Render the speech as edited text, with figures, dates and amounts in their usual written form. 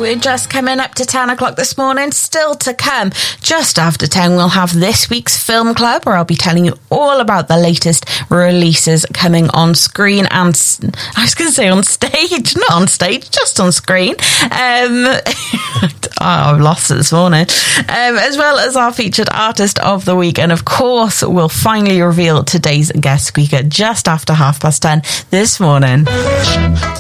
We're just coming up to 10 o'clock this morning. Still to come, just after 10, we'll have this week's Film Club, where I'll be telling you all about the latest releases coming on screen and, I was going to say on stage, not on stage, just on screen. I've lost it this morning. As well as our featured artist of the week. And of course, we'll finally reveal today's guest speaker just after 10:30 this morning.